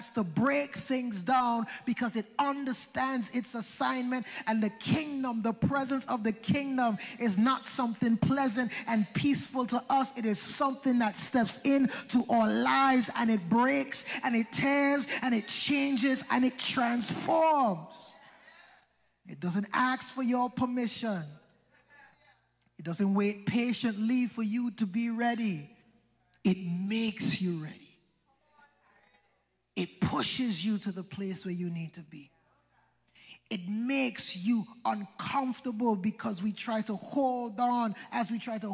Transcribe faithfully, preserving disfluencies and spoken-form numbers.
to break things down because it understands its assignment, and the kingdom, the presence of the kingdom is not something pleasant and peaceful to us. It is something that steps into our lives, and it breaks and it tears and it changes and it transforms. It doesn't ask for your permission. It doesn't wait patiently for you to be ready. It makes you ready. It pushes you to the place where you need to be. It makes you uncomfortable because we try to hold on as we try to